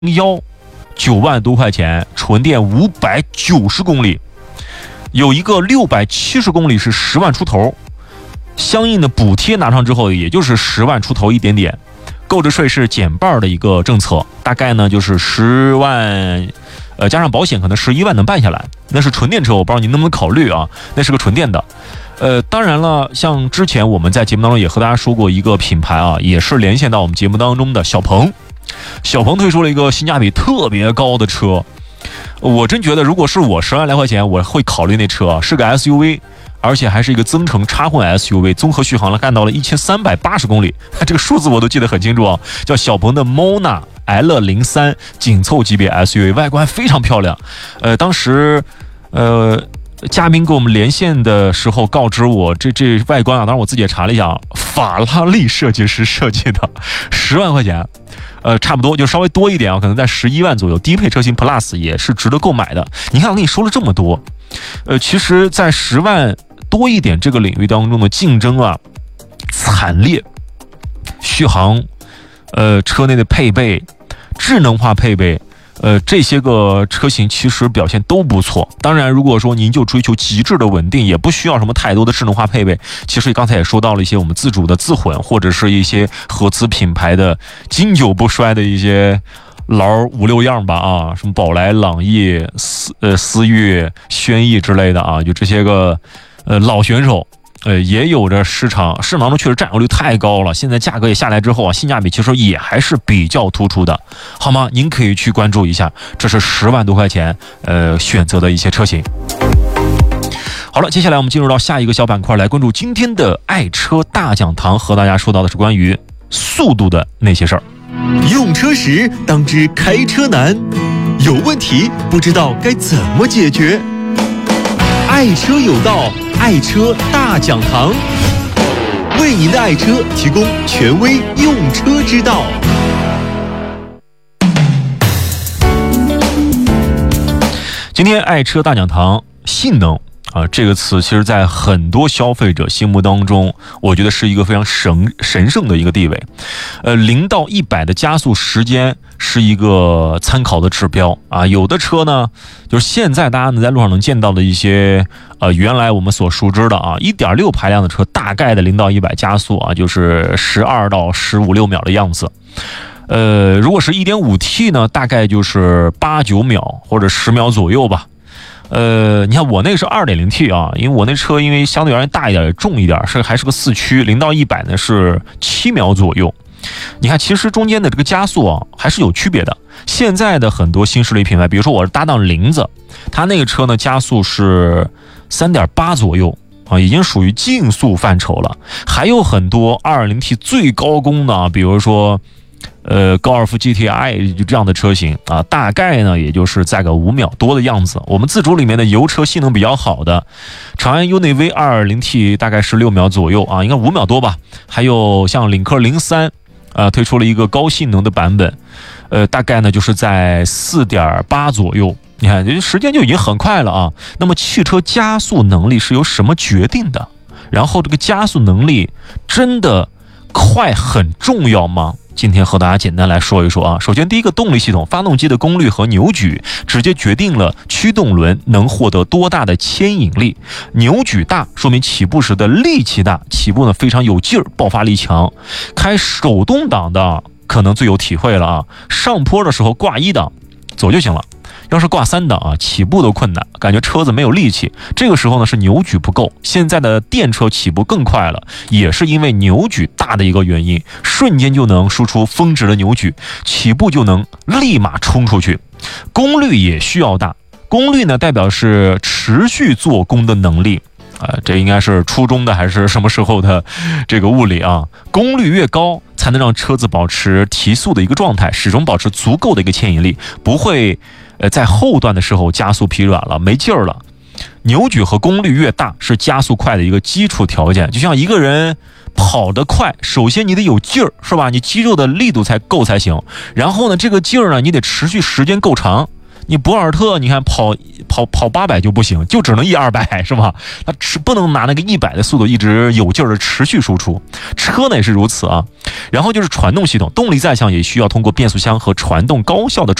9万多块钱，纯电590公里，有一个670公里是10万出头，相应的补贴拿上之后，也就是10万出头一点点，购置税是减半的一个政策，大概呢就是10万，加上保险可能11万能办下来。那是纯电车，我不知道您能不能考虑啊？那是个纯电的。当然了，像之前我们在节目当中也和大家说过一个品牌啊，也是连线到我们节目当中的小鹏。小鹏推出了一个性价比特别高的车，我真觉得如果是我10万来块钱，我会考虑那车，是个 SUV， 而且还是一个增程插混 SUV， 综合续航了干到了1380公里，这个数字我都记得很清楚啊，叫小鹏的 Mona L03 紧凑级别 SUV， 外观非常漂亮。当时嘉宾跟我们连线的时候告知我，这外观啊，当然我自己也查了一下，法拉利设计师设计的，10万块钱，差不多就稍微多一点啊，可能在11万左右。低配车型 Plus 也是值得购买的。你看我跟你说了这么多，其实，在10万多一点这个领域当中的竞争啊，惨烈。续航，车内的配备，智能化配备。这些个车型其实表现都不错。当然，如果说您就追求极致的稳定，也不需要什么太多的智能化配备。其实刚才也说到了一些我们自主的自混，或者是一些合资品牌的经久不衰的一些劳5、6样吧啊，什么宝来、朗逸、思域、轩逸之类的啊，就这些个老选手。也有着市场当中确实占有率太高了，现在价格也下来之后啊，性价比其实也还是比较突出的，好吗？您可以去关注一下，这是10万多块钱选择的一些车型。好了，接下来我们进入到下一个小板块，来关注今天的爱车大讲堂，和大家说到的是关于速度的那些事儿。 用车时当知开车难，有问题不知道该怎么解决。爱车有道，爱车大讲堂，为您的爱车提供权威用车之道。 今天爱车大讲堂，性能这个词其实在很多消费者心目当中，我觉得是一个非常神圣的一个地位。0到100的加速时间是一个参考的指标啊。有的车呢，就是现在大家在路上能见到的一些原来我们所熟知的啊 1.6 排量的车，大概的0到100加速啊，就是12到15、6秒的样子。如果是 1.5T 呢，大概就是8、9秒或者10秒左右吧。你看我那个是 2.0T 啊，因为我那车因为相对而言大一点也重一点，还是个4驱，0到100呢是7秒左右。你看其实中间的这个加速啊还是有区别的。现在的很多新势力品牌，比如说我是搭档林子，它那个车呢加速是 3.8 左右啊，已经属于竞速范畴了。还有很多 2.0T 最高功的，比如说高尔夫 GTI 就这样的车型啊，大概呢也就是在个5秒多的样子。我们自主里面的油车性能比较好的长安 UNI-V 2.0T 大概是6秒左右啊，应该5秒多吧。还有像领克03推出了一个高性能的版本，大概呢就是在 4.8 左右。你看这时间就已经很快了啊。那么汽车加速能力是由什么决定的？然后这个加速能力真的快很重要吗？今天和大家简单来说一说啊。首先第一个，动力系统，发动机的功率和扭矩直接决定了驱动轮能获得多大的牵引力。扭矩大说明起步时的力气大，起步呢非常有劲儿，爆发力强。开手动挡的可能最有体会了啊，上坡的时候挂1档走就行了，要是挂3档啊，起步都困难，感觉车子没有力气。这个时候呢是扭矩不够。现在的电车起步更快了，也是因为扭矩大的一个原因，瞬间就能输出峰值的扭矩，起步就能立马冲出去。功率也需要大，功率呢代表是持续做功的能力。这应该是初中的还是什么时候的这个物理啊？功率越高，才能让车子保持提速的一个状态，始终保持足够的一个牵引力，不会在后段的时候加速疲软了，没劲儿了。扭矩和功率越大，是加速快的一个基础条件。就像一个人跑得快，首先你得有劲儿，是吧？你肌肉的力度才够才行。然后呢，这个劲儿呢，你得持续时间够长。 你博尔特，你看跑800就不行，就只能100-200，是吧？它不能拿那个100的速度一直有劲儿的持续输出。车呢也是如此啊。然后就是传动系统，动力再强也需要通过变速箱和传动高效的